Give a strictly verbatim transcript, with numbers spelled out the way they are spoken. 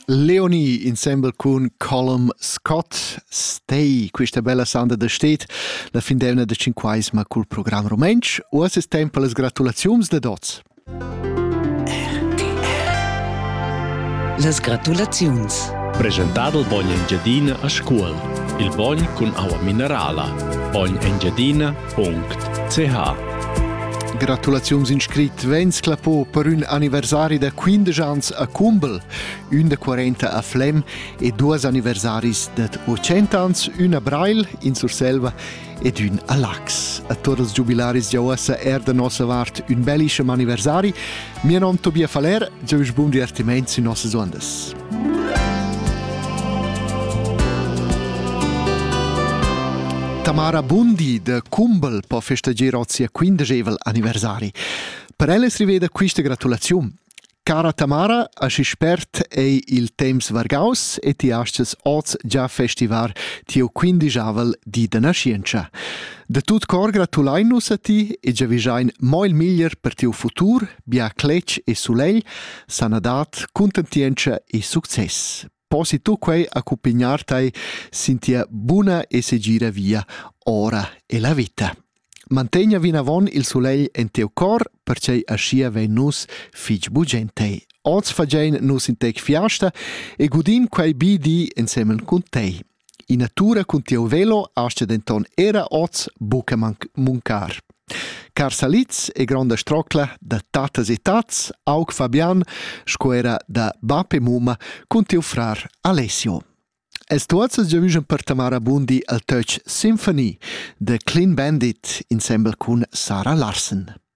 Leonie insieme con Colum Scott. Stay, questa bella sanda da stet, la fin d'evna da cinquaisma col programma romensch. O es tempo les gratulazions de dots. Les gratulazions. Presentato il Bogn Engiadina a scuol. Il Bogn con aua minerala. bogn engiadina punto c h. Gratulazions inscrit vens clapò per un anniversari da quindici ans a Cumbel, un da quaranta a Flem e due anniversaris da ottanta ans, un a Brail in Surselva ed un a Lax. A tutti i giubilaris già ossa er da nostra vart un bellissimo anniversari. Mio nome Tobia Faler, già us buon divertimento su nostre ondas. Tamara Bundi de Cumbel può festeggiare oggi il quindicesimo anniversari. Per ella si rivede questa gratulazione. Cara Tamara, hai spert ei il temps vargaus e ti asces oggi già festivar tio quindicesimo di de nascenza. De tut cor gratulainus a ti e già visain moil miglior per tio futur, bia clec e sulei, sanadat, contentienza e success. Posi tu quei accompagnartai sintia buna e se gira via ora e la vita. Mantegna vinavon il soleil en teu cor, perché ascia ven nus fig bugentei. Oz fagein nus in tec fiasta e gudim quei bidi insieme con tei. In natura con teu velo ascia denton era oz buca muncar. Car salitz e gronda strocla da tatas e tats, aug Fabian, scoera da Bape Muma, con teu frar Alessio. Es tuots già vision per Tamara Bundi al Touch Symphony, de Clean Bandit, insieme con Sarah Larsen.